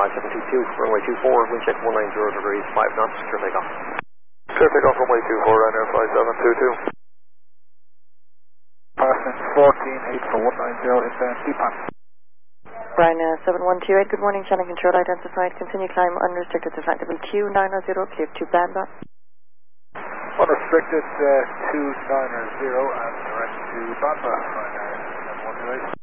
5722, runway 24, wind check 190 degrees, 5 knots, clear takeoff. Clear takeoff, runway 24, Ryanair 5722. Passing 14, 8 for 190, inbound DPAN. Ryanair 7128, good morning, channel control identified, continue climb unrestricted to flight level 290, clear to Bamba. Unrestricted 290 and direct to Bamba, Ryanair 7128.